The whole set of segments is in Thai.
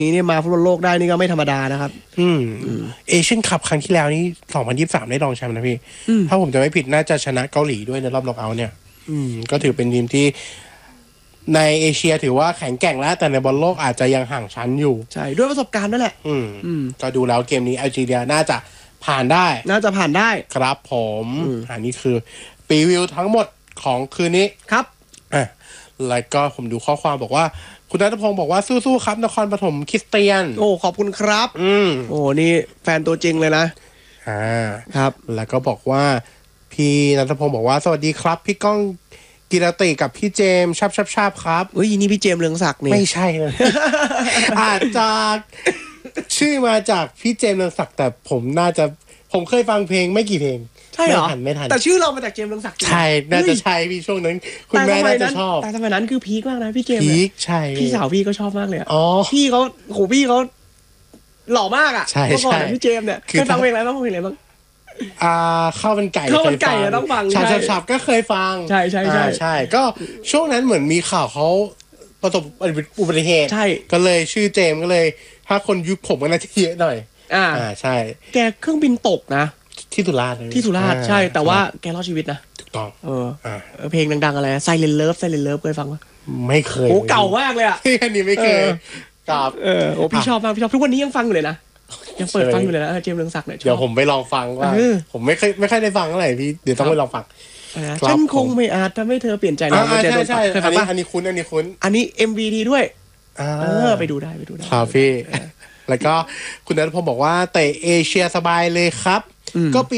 นี่มาฟุตบอลโลกได้นี่ก็ไม่ธรรมดานะครับเอเชียนคัพครั้งที่แล้วนี่2023ได้รองแชมป์นะพี่ถ้าผมจะไม่ผิดน่าจะชนะเกาหลีด้วยในรอบน็อกเอาท์เนี่ยก็ถือเป็นทีมที่ในเอเชียถือว่าแข็งแกร่งแล้วแต่ในบอลโลกอาจจะยังห่างชั้นอยู่ใช่ด้วยประสบการณ์นั่นแหละก็ดูแล้วเกมนี้แอลจีเรียน่าจะผ่านได้ครับผมอันนี้คือรีวิวทั้งหมดของคืนนี้ครับแล้วก็ผมดูข้อความบอกว่าคุณณัฐพงศ์บอกว่าสู้ๆครับนครปฐมคริสเตียนโอ้ขอบคุณครับโอ้นี่แฟนตัวจริงเลยนะครับแล้วก็บอกว่าพี่ณัฐพงศ์บอกว่าสวัสดีครับพี่ก้องกีรติกับพี่เจมชับครับเฮ้ยนี่พี่เจมเรืองศักดิ์นี่ไม่ใช่เลย อาจจะชื่อมาจากพี่เจมเรืองศักดิ์แต่ผมเคยฟังเพลงไม่กี่เพลงใช่เหรอไม่ทันแต่ชื่อเรามาจากเจมส์เรืองศักดิ์ใช่น่าจะใช่พี่ช่วงนั้นคุณแม่น่าจะชอบแต่สมัยนั้นคือพีคมากนะพี่เจมส์พีคใช่พี่สาวพี่ก็ชอบมากเลยพี่เขาหล่อมากอ่ะเมื่อก่อนพี่เจมส์เนี่ยเคยฟังเพลงอะไรบ้างข้าวมันไก่ต้องฟังฉับก็เคยฟังใช่ก็ช่วงนั้นเหมือนมีข่าวเขาประสบอุบัติเหตุก็เลยชื่อเจมส์ก็เลยถ้าคนยุคผมก็น่าจะเยอะหน่อยใช่แกเครื่องบินตกนะที่สุราษฎร์ใช่แต่ว่าแกรอดชีวิตนะถูกต้องเพลงดังๆอะไรSilent Loveเคยฟังปะไม่เคยโอ้เก่ามากเลยอ่ะอันนี้ไม่เคยครับโอ้พี่ชอบมากทุกวันนี้ยังฟังอยู่เลยนะยังเปิดฟังอยู่เลยนะเจมส์เรืองศักดิ์เนี่ยเดี๋ยวผมไปลองฟังว่าผมไม่ค่อยได้ฟังเท่าไหร่พี่เดี๋ยวต้องไปลองฟังฉันคงไม่อาจทำให้เธอเปลี่ยนใจนะใช่อันนี้คุ้นอันนี้ MV ด้วยไปดูได้ครับพี่แล้วก็คุณณัฐพงศ์บอกว่าเตะเอเชียสบายเลยครับก็ปี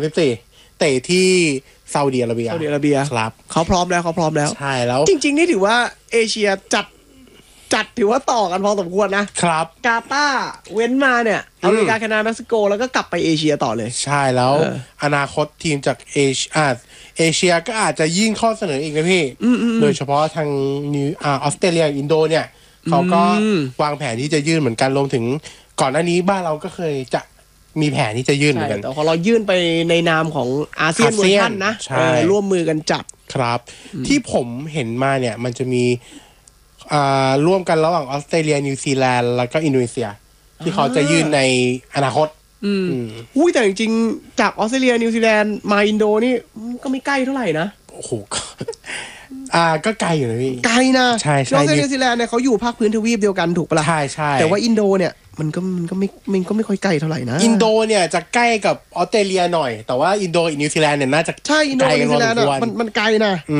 2034เตะที่ซาอุดิอาระเบียครับเขาพร้อมแล้วใช่แล้วจริงๆนี่ถือว่าเอเชียจัดถือว่าต่อกันพอสมควรนะครับกาตาร์เว้นมาเนี่ยอเมริกาแคนาดาเม็กซิโกแล้วก็กลับไปเอเชียต่อเลยใช่แล้วอนาคตทีมจากเอเชียก็อาจจะยื่นข้อเสนออีกนะพี่โดยเฉพาะทางออสเตรเลียอินโดเนี่ยเขาก็วางแผนที่จะยื่นเหมือนกันรวมถึงก่อนหน้านี้บ้านเราก็เคยจะมีแผนที่จะยื่นเหมือนกันแต่พอเรายื่นไปในนามของอาเซียนเวอร์ชันนะร่วมมือกันจัดครับที่ผมเห็นมาเนี่ยมันจะมีร่วมกันระหว่างออสเตรเลียนิวซีแลนด์แล้วก็อินโดนีเซียที่เขาจะยื่นในอนาคตแต่จริงๆจากออสเตรเลียนิวซีแลนด์มาอินโดนี่ก็ไม่ใกล้เท่าไหร่นะโอ้โหก็ไกลอยู่นะพี่ไกลนะใช่ออสเตรเลียนิวซีแลนด์เนี่ยเขาอยู่ภาคพื้นทวีปเดียวกันถูกปะล่ะใช่แต่ว่าอินโดเนี่ยมันก็ไม่ค่อยใกล้เท่าไหร่นะอินโดเนี่ยจะใกล้กับออสเตรเลียหน่อยแต่ว่าอินโดกับนิวซีแลนด์เนี่ยน่าจะใช่อินโดกับนิวซีแลนด์มันไกล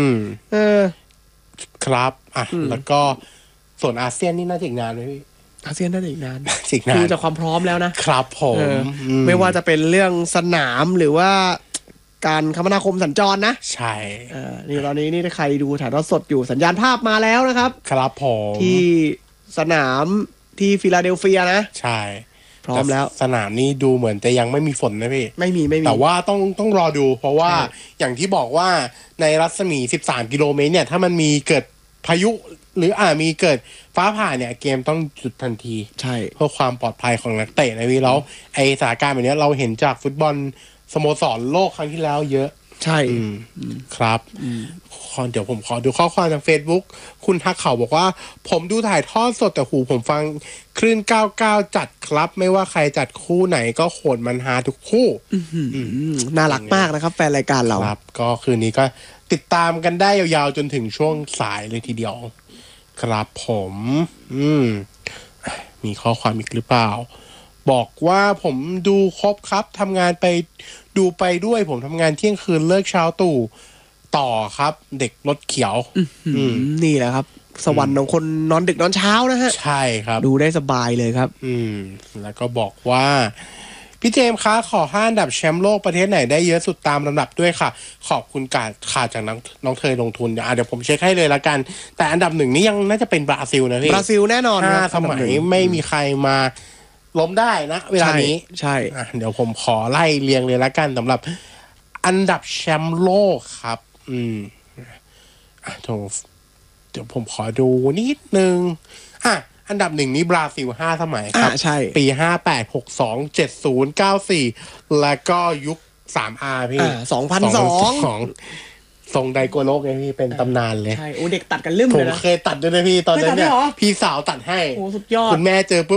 นะครับแล้วก็ส่วนอาเซียนนี่น่าจะอีกนานไหมพี่อาเซียนน่าจะอีกนานดูจากความพร้อมแล้วนะครับผมไม่ว่าจะเป็นเรื่องสนามหรือว่าการคมนาคมสัญจรนะใช่นี่ตอนนี้นี่ถ้าใครดูถ่ายทอดสดอยู่สัญญาณภาพมาแล้วนะครับครับผมที่สนามที่ฟิลาเดลเฟียนะใช่พร้อมแล้วสนามนี้ดูเหมือนจะยังไม่มีฝนนะพี่ไม่มีแต่ว่าต้องรอดูเพราะว่าอย่างที่บอกว่าในรัศมี13 กิโลเมตรเนี่ยถ้ามันมีเกิดพายุหรือมีเกิดฟ้าผ่าเนี่ยเกมต้องหยุดทันทีใช่เพื่อความปลอดภัยของนักเตะนะพี่แล้วไอสถานการณ์แบบนี้เราเห็นจากฟุตบอลสโมสรโลกครั้งที่แล้วเยอะใช่ครับเดี๋ยวผมขอดูข้อความทาง Facebook คุณทักเขาบอกว่าผมดูถ่ายทอดสดแต่หูผมฟังคลื่น99จัดครับไม่ว่าใครจัดคู่ไหนก็โหดมันฮาทุกคู่น่ารักมากนะครับแฟนรายการเราครับก็คืนนี้ก็ติดตามกันได้ยาวๆจนถึงช่วงสายเลยทีเดียวครับผมมีข้อความอีกหรือเปล่าบอกว่าผมดูครบครับทำงานไปดูไปด้วยผมทำงานเที่ยงคืนเลิกเช้าตู่ต่อครับเด็กรถเขียวนี่แหละครับสวรรค์ของคนนอนดึกนอนเช้านะฮะใช่ครับดูได้สบายเลยครับแล้วก็บอกว่าพี่เจมส์คะขอ5 อันดับแชมป์โลกประเทศไหนได้เยอะสุดตามลำดับด้วยค่ะขอบคุณขาจากน้องเธอลงทุนเดี๋ยวผมเช็คให้เลยละกันแต่อันดับ1นี่ยังน่าจะเป็นบราซิลนะพี่บราซิลแน่นอน 5 สมัยไม่มีใครมาล้มได้นะเวลานี้ใช่เดี๋ยวผมขอไล่เรียงเลยละกันสำหรับอันดับแชมป์โลกครับเดี๋ยวผมขอดูนิดนึงอันดับ1นี้บราซิล5 สมัยครับใช่ปี58 62 70 94แล้วก็ยุค 3R พี่ 2002 ทรงไดโกโลกไงพี่เป็นตำนานเลยใช่โอ้เด็กตัดกันลืมเลยนะผมเคยตัดด้วยนะพี่ตอนนั้นเนี่ยพี่สาวตัดให้โอ้สุดยอดคุณแม่เจอปุ๊บ